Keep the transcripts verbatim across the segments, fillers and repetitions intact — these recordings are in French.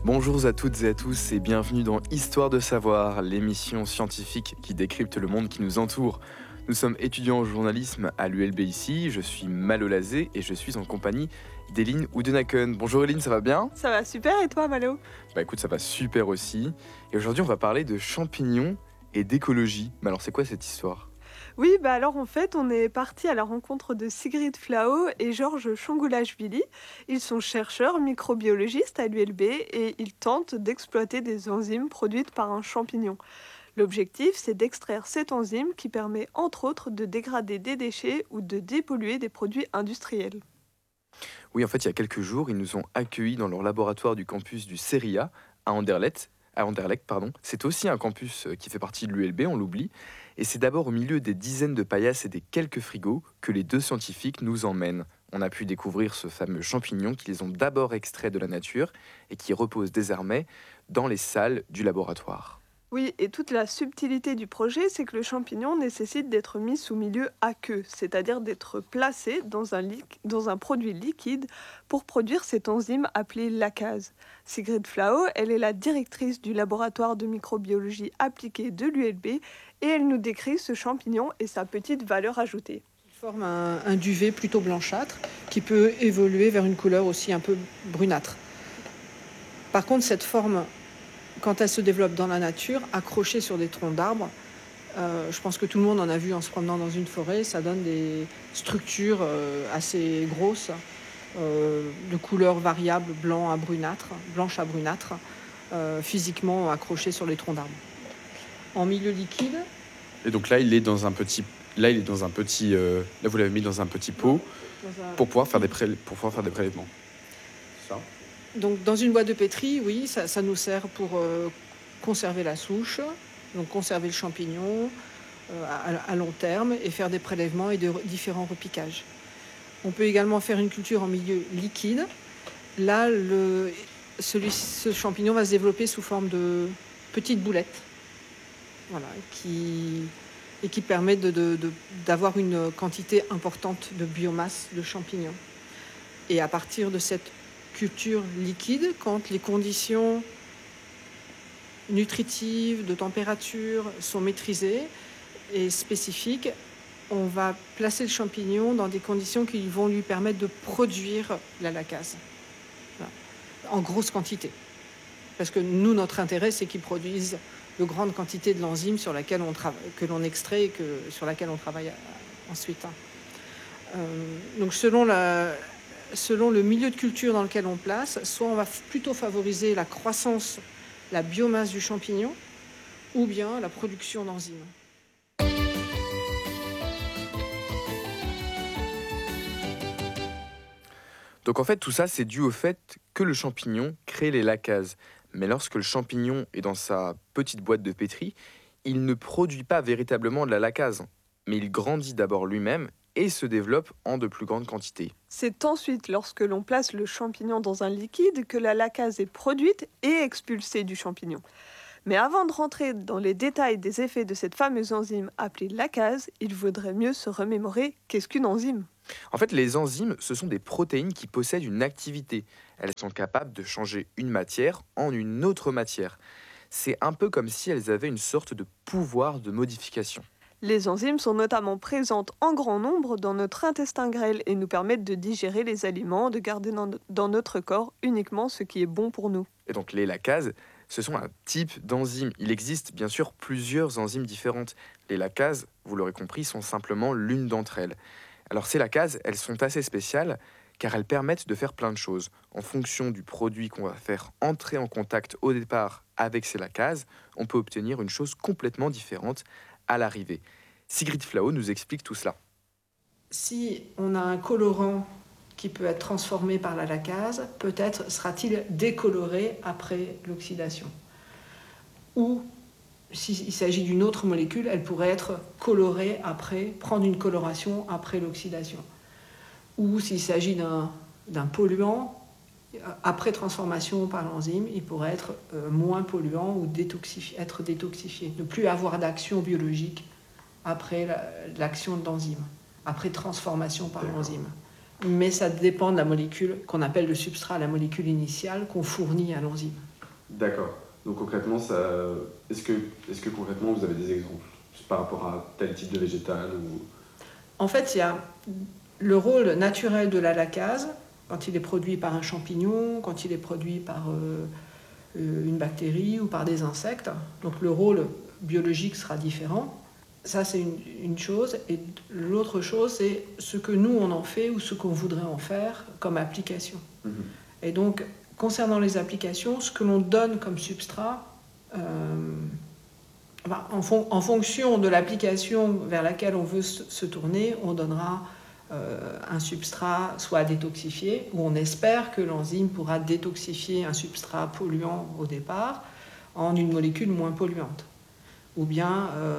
Bonjour à toutes et à tous et bienvenue dans Histoire de savoir, l'émission scientifique qui décrypte le monde qui nous entoure. Nous sommes étudiants en journalisme à l'U L B ici, je suis Malo Lazé et je suis en compagnie d'Eline Oudenaken. Bonjour Eline, ça va bien? Ça va super et toi Malo? Bah écoute, ça va super aussi. Et aujourd'hui on va parler de champignons et d'écologie. Mais alors c'est quoi cette histoire? Oui, bah alors en fait, on est parti à la rencontre de Sigrid Flao et Georges Changoulashvili. Ils sont chercheurs microbiologistes à l'U L B et ils tentent d'exploiter des enzymes produites par un champignon. L'objectif, c'est d'extraire cette enzyme qui permet entre autres de dégrader des déchets ou de dépolluer des produits industriels. Oui, en fait, il y a quelques jours, ils nous ont accueillis dans leur laboratoire du campus du CERIA à Anderlecht. À Anderlecht, pardon. C'est aussi un campus euh, qui fait partie de l'U L B, on l'oublie. Et c'est d'abord au milieu des dizaines de paillasses et des quelques frigos que les deux scientifiques nous emmènent. On a pu découvrir ce fameux champignon qu'ils ont d'abord extrait de la nature et qui repose désormais dans les salles du laboratoire. Oui, et toute la subtilité du projet, c'est que le champignon nécessite d'être mis sous milieu aqueux, c'est-à-dire d'être placé dans un, liq- dans un produit liquide pour produire cette enzyme appelée lacase. Sigrid Flao, elle est la directrice du laboratoire de microbiologie appliquée de l'U L B et elle nous décrit ce champignon et sa petite valeur ajoutée. Il forme un, un duvet plutôt blanchâtre qui peut évoluer vers une couleur aussi un peu brunâtre. Par contre, cette forme, quand elle se développe dans la nature, accrochée sur des troncs d'arbres, euh, je pense que tout le monde en a vu en se promenant dans une forêt, ça donne des structures euh, assez grosses, euh, de couleurs variables, blanc à brunâtre, blanche à brunâtre, euh, physiquement accrochées sur les troncs d'arbres. En milieu liquide, Et donc là, il est dans un petit, là, il est dans un petit, euh, là, vous l'avez mis dans un petit pot dans un- pour pouvoir faire des, prél- pour pouvoir faire des prélèvements. Ça. Donc, dans une boîte de pétri, oui, ça, ça nous sert pour euh, conserver la souche, donc conserver le champignon euh, à, à long terme et faire des prélèvements et de re- différents repiquages. On peut également faire une culture en milieu liquide. Là, le, celui, ce champignon va se développer sous forme de petites boulettes, voilà, qui, et qui permettent de- de- de- d'avoir une quantité importante de biomasse de champignons. Et à partir de cette culture liquide, quand les conditions nutritives, de température sont maîtrisées et spécifiques, on va placer le champignon dans des conditions qui vont lui permettre de produire la lacase, voilà, en grosse quantité. Parce que nous, notre intérêt, c'est qu'ils produisent de grandes quantités de l'enzyme sur laquelle on trava- que l'on extrait et que, sur laquelle on travaille euh, ensuite. Euh, donc selon la, selon le milieu de culture dans lequel on place, soit on va f- plutôt favoriser la croissance, la biomasse du champignon, ou bien la production d'enzymes. Donc en fait, tout ça, c'est dû au fait que le champignon crée les lacases. Mais lorsque le champignon est dans sa petite boîte de pétri, il ne produit pas véritablement de la lacase, mais il grandit d'abord lui-même et se développe en de plus grandes quantités. C'est ensuite lorsque l'on place le champignon dans un liquide que la lacase est produite et expulsée du champignon. Mais avant de rentrer dans les détails des effets de cette fameuse enzyme appelée lacase, il vaudrait mieux se remémorer qu'est-ce qu'une enzyme. En fait, les enzymes, ce sont des protéines qui possèdent une activité. Elles sont capables de changer une matière en une autre matière. C'est un peu comme si elles avaient une sorte de pouvoir de modification. Les enzymes sont notamment présentes en grand nombre dans notre intestin grêle et nous permettent de digérer les aliments, de garder dans, dans notre corps uniquement ce qui est bon pour nous. Et donc les lacases, ce sont un type d'enzyme. Il existe bien sûr plusieurs enzymes différentes. Les lacases, vous l'aurez compris, sont simplement l'une d'entre elles. Alors ces lacases, elles sont assez spéciales car elles permettent de faire plein de choses. En fonction du produit qu'on va faire entrer en contact au départ avec ces lacases, on peut obtenir une chose complètement différente à l'arrivée. Sigrid Flao nous explique tout cela. Si on a un colorant qui peut être transformé par la lacase, peut-être sera-t-il décoloré après l'oxydation. Ou s'il s'agit d'une autre molécule, elle pourrait être colorée après, prendre une coloration après l'oxydation. Ou s'il s'agit d'un, d'un polluant, après transformation par l'enzyme, il pourrait être euh, moins polluant ou détoxifié, être détoxifié, ne plus avoir d'action biologique après la, l'action de l'enzyme, après transformation par D'accord. l'enzyme. Mais ça dépend de la molécule qu'on appelle le substrat, la molécule initiale qu'on fournit à l'enzyme. D'accord. Donc concrètement, ça... est-ce que, est-ce que concrètement vous avez des exemples par rapport à tel type de végétal ou... En fait, il y a le rôle naturel de la lacase, quand il est produit par un champignon, quand il est produit par euh, une bactérie ou par des insectes. Donc le rôle biologique sera différent. Ça, c'est une, une chose. Et l'autre chose, c'est ce que nous, on en fait ou ce qu'on voudrait en faire comme application. Mmh. Et donc, concernant les applications, ce que l'on donne comme substrat, euh, enfin, en, fon- en fonction de l'application vers laquelle on veut se, se tourner, on donnera euh, un substrat soit détoxifié, où on espère que l'enzyme pourra détoxifier un substrat polluant au départ en une molécule moins polluante. Ou bien, euh,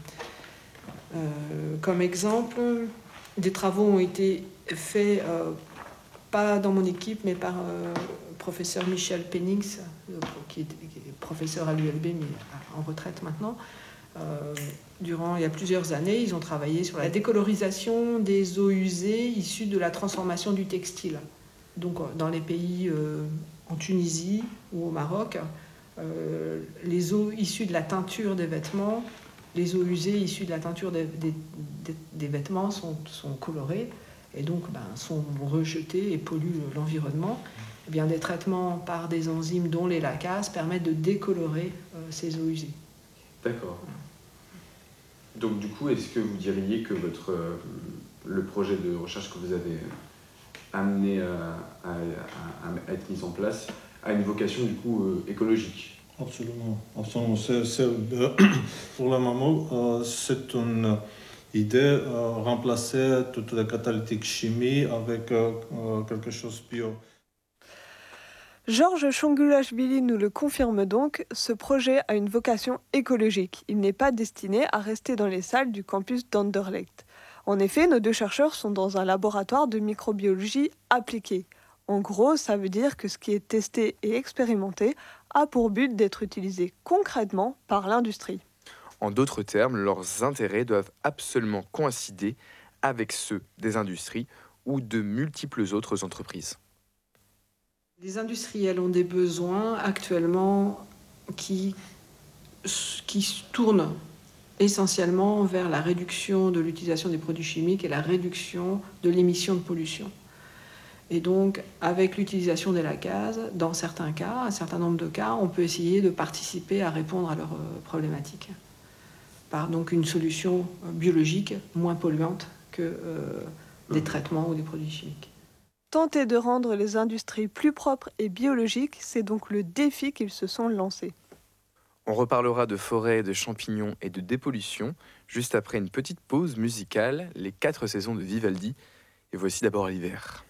euh, comme exemple, des travaux ont été faits, euh, pas dans mon équipe, mais par euh, le professeur Michel Pennings, euh, qui, est, qui est professeur à l'U L B, mais en retraite maintenant. Euh, durant, il y a plusieurs années, ils ont travaillé sur la décolorisation des eaux usées issues de la transformation du textile. Donc, dans les pays, euh, en Tunisie ou au Maroc, Euh, les eaux issues de la teinture des vêtements, les eaux usées issues de la teinture des, des, des, des vêtements sont, sont colorées et donc ben, sont rejetées et polluent l'environnement. Et bien, des traitements par des enzymes dont les lacases permettent de décolorer euh, ces eaux usées. D'accord. Donc du coup, est-ce que vous diriez que votre, euh, le projet de recherche que vous avez amené à, à, à, à être mis en place a une vocation du coup euh, écologique? Absolument, absolument. C'est, c'est, euh, pour le moment, euh, c'est une idée euh, remplacer toute la catalytique chimie avec euh, euh, quelque chose de bio. Georges Chongulashvili nous le confirme donc, ce projet a une vocation écologique. Il n'est pas destiné à rester dans les salles du campus d'Anderlecht. En effet, nos deux chercheurs sont dans un laboratoire de microbiologie appliquée. En gros, ça veut dire que ce qui est testé et expérimenté a pour but d'être utilisé concrètement par l'industrie. En d'autres termes, leurs intérêts doivent absolument coïncider avec ceux des industries ou de multiples autres entreprises. Les industriels ont des besoins actuellement qui, qui tournent essentiellement vers la réduction de l'utilisation des produits chimiques et la réduction de l'émission de pollution. Et donc, avec l'utilisation des lacases, dans certains cas, un certain nombre de cas, on peut essayer de participer à répondre à leurs problématiques par donc une solution biologique moins polluante que euh, des traitements ou des produits chimiques. Tenter de rendre les industries plus propres et biologiques, c'est donc le défi qu'ils se sont lancés. On reparlera de forêts, de champignons et de dépollution juste après une petite pause musicale, les quatre saisons de Vivaldi. Et voici d'abord l'hiver.